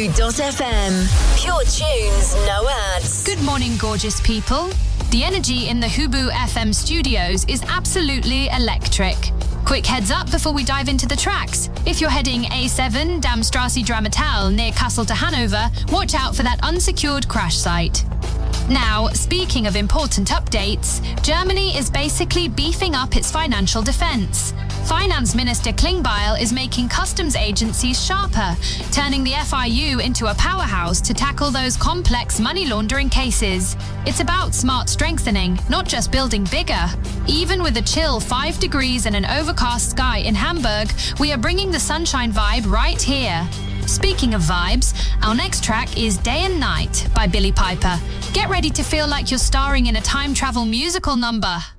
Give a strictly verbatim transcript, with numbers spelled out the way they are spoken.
Hubu dot F M. Pure tunes, no ads. Good morning, gorgeous people. The energy in the Hubu F M studios is absolutely electric. Quick heads up before we dive into the tracks. If you're heading A seven, Damstrasse Dramatal near Kassel to Hanover, watch out for that unsecured crash site. Now, speaking of important updates, Germany is basically beefing up its financial defence. Finance Minister Klingbeil is making customs agencies sharper, turning the F I U into a powerhouse to tackle those complex money laundering cases. It's about smart strengthening, not just building bigger. Even with a chill five degrees and an overcast sky in Hamburg, we are bringing the sunshine vibe right here. Speaking of vibes, our next track is Day and Night by Billy Piper. Get ready to feel like you're starring in a time travel musical number.